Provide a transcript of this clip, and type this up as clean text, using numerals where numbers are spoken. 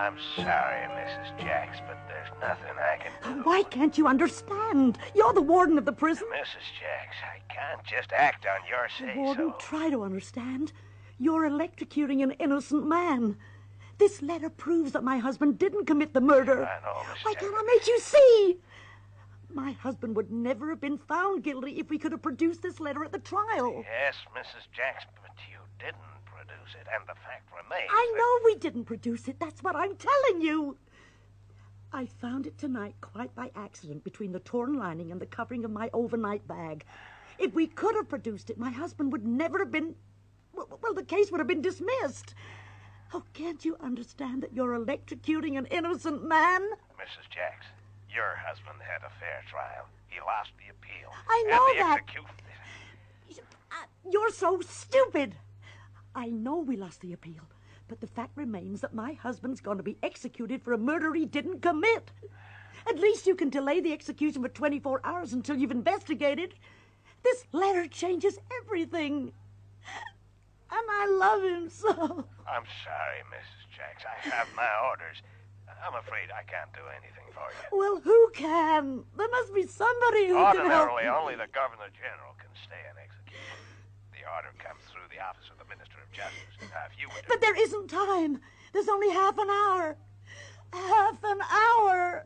I'm sorry, Mrs. Jacks, but there's nothing I can do. Why can't you understand? You're the warden of the prison. Mrs. Jacks, I can't just act on your Warden, say-so. try to understand. You're electrocuting an innocent man. This letter proves that my husband didn't commit the murder. I know, Mrs. Why Jacks. can't I make you see? My husband would never have been found guilty if we could have produced this letter at the trial. Yes, Mrs. Jacks, but you didn't produce it, and the fact remains I that- know we didn't produce it. That's what I'm telling you. I found it tonight quite by accident between the torn lining and the covering of my overnight bag. If we could have produced it, my husband would never have been... Well, the case would have been dismissed. Oh, can't you understand that you're electrocuting an innocent man? Mrs. Jacks, your husband had a fair trial. He lost the appeal. I know and the that. execution... You're so stupid. I know we lost the appeal, but the fact remains that my husband's going to be executed for a murder he didn't commit. At least you can delay the execution for 24 hours until you've investigated. This letter changes everything. And I love him so. I'm sorry, Mrs. Jacks. I have my orders. I'm afraid I can't do anything for you. Well, who can? There must be somebody who can help. Ordinarily, only the Governor General can stay an execution. The order comes through the office of the Minister of Justice. If you would... But there isn't time. There's only half an hour. Half an hour.